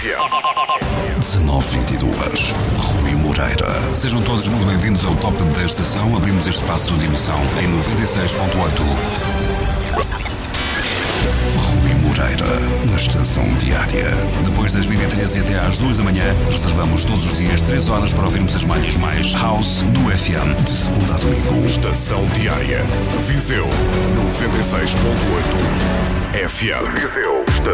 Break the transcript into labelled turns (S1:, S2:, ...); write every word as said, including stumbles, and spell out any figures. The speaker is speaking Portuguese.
S1: dezenove vinte e dois, Rui Moreira.
S2: Sejam todos muito bem-vindos ao Top da Estação. Abrimos este espaço de emissão em noventa e seis ponto oito.
S1: Rui Moreira, na Estação Diária.
S2: Depois das vinte e três e até às duas da manhã, reservamos todos os dias três horas para ouvirmos as malhas mais house do F M.
S1: De segunda a domingo.
S3: Estação Diária. Viseu noventa e seis ponto oito F M. Viseu.